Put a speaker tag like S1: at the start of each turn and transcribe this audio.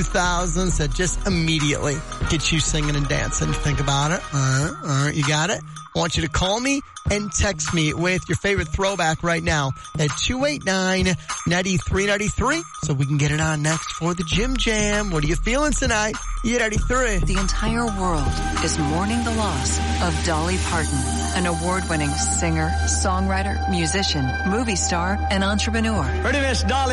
S1: 2000s that just immediately get you singing and dancing. Think about it. You got it? I want you to call me and text me with your favorite throwback right now at 289-9393 so we can get it on next for the Jim Jam. What are you feeling tonight? You 93.
S2: The entire world is mourning the loss of Dolly Parton, an award-winning singer, songwriter, musician, movie star, and entrepreneur.
S3: Pretty Miss Dolly